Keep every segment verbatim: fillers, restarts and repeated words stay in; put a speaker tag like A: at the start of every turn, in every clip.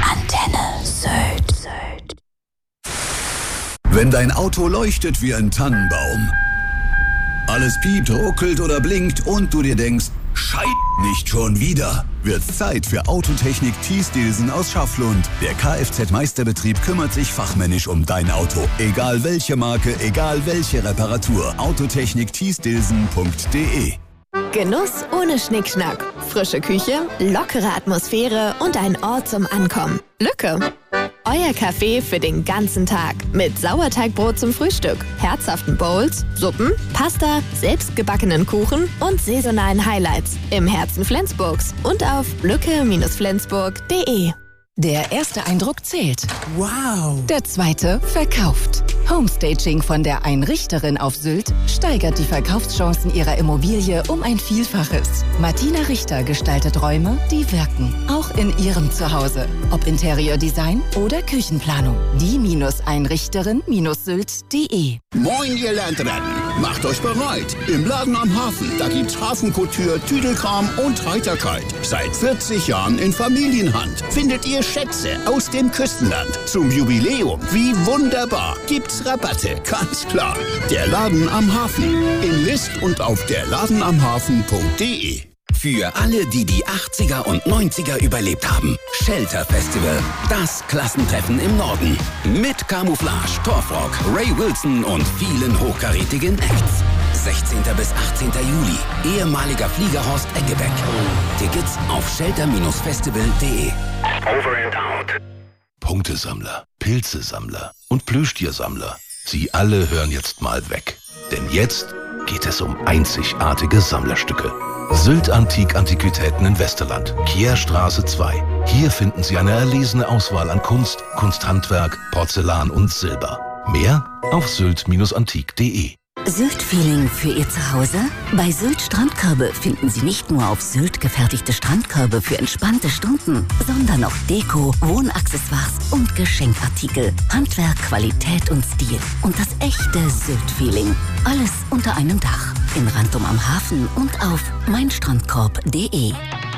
A: Antenne Sylt.
B: Wenn dein Auto leuchtet wie ein Tannenbaum, alles piept, ruckelt oder blinkt und du dir denkst, Scheiße, nicht schon wieder, wird's Zeit für Autotechnik Thies-Dilsen aus Schafflund. Der Kfz-Meisterbetrieb kümmert sich fachmännisch um dein Auto. Egal welche Marke, egal welche Reparatur. Autotechnik Thies-Dilsen punkt de.
A: Genuss ohne Schnickschnack. Frische Küche, lockere Atmosphäre und ein Ort zum Ankommen. Lücke. Euer Café für den ganzen Tag. Mit Sauerteigbrot zum Frühstück, herzhaften Bowls, Suppen, Pasta, selbstgebackenen Kuchen und saisonalen Highlights. Im Herzen Flensburgs und auf lücke Flensburg punkt de.
C: Der erste Eindruck zählt.
D: Wow!
C: Der zweite verkauft. Homestaging von der Einrichterin auf Sylt steigert die Verkaufschancen ihrer Immobilie um ein Vielfaches. Martina Richter gestaltet Räume, die wirken. Auch in ihrem Zuhause. Ob Interiordesign oder Küchenplanung. Die-Einrichterin Sylt punkt de.
E: Moin, ihr Landratten! Macht euch bereit! Im Laden am Hafen, da gibt's Hafenkouture, Tüdelkram und Heiterkeit. Seit vierzig Jahren in Familienhand. Findet ihr Schätze aus dem Küstenland. Zum Jubiläum, wie wunderbar, gibt's Rabatte, ganz klar. Der Laden am Hafen. In List und auf der laden am hafen punkt de.
F: Für alle, die die achtziger und neunziger überlebt haben. Shelter Festival, das Klassentreffen im Norden. Mit Camouflage, Torfrock, Ray Wilson und vielen hochkarätigen Acts. sechzehnten bis achtzehnten Juli, ehemaliger Fliegerhorst Eggebeck. Tickets auf shelter festival punkt de.
G: Over and out.
H: Punktesammler, Pilzesammler und Plüschtiersammler. Sie alle hören jetzt mal weg. Denn jetzt geht es um einzigartige Sammlerstücke. Sylt Antik Antiquitäten in Westerland, Kierstraße zwei. Hier finden Sie eine erlesene Auswahl an Kunst, Kunsthandwerk, Porzellan und Silber. Mehr auf sylt antik punkt de.
I: Sylt-Feeling für Ihr Zuhause? Bei Sylt Strandkörbe finden Sie nicht nur auf Sylt gefertigte Strandkörbe für entspannte Stunden, sondern auch Deko, Wohnaccessoires und Geschenkartikel. Handwerk, Qualität und Stil. Und das echte Sylt-Feeling. Alles unter einem Dach. In Rantum am Hafen und auf meinstrandkorb punkt de.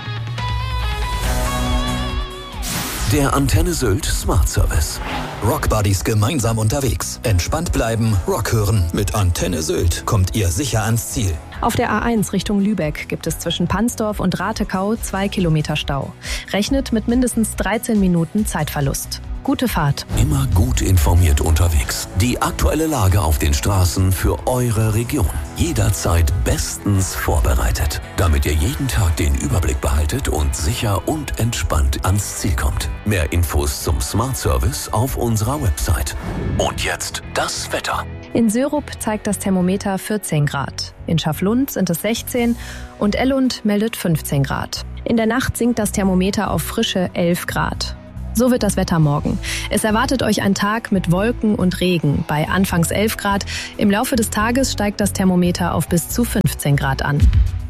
J: Der Antenne Sylt Smart Service. Rockbuddies gemeinsam unterwegs. Entspannt bleiben, Rock hören. Mit Antenne Sylt kommt ihr sicher ans Ziel.
K: Auf der A eins Richtung Lübeck gibt es zwischen Pansdorf und Ratekau zwei Kilometer Stau. Rechnet mit mindestens dreizehn Minuten Zeitverlust. Gute Fahrt.
J: Immer gut informiert unterwegs. Die aktuelle Lage auf den Straßen für eure Region. Jederzeit bestens vorbereitet, damit ihr jeden Tag den Überblick behaltet und sicher und entspannt ans Ziel kommt. Mehr Infos zum Smart Service auf unserer Website. Und jetzt das Wetter.
K: In Sörup zeigt das Thermometer vierzehn Grad. In Schafflund sind es sechzehn und Ellund meldet fünfzehn Grad. In der Nacht sinkt das Thermometer auf frische elf Grad. So wird das Wetter morgen. Es erwartet euch ein Tag mit Wolken und Regen bei anfangs elf Grad. Im Laufe des Tages steigt das Thermometer auf bis zu fünfzehn Grad an.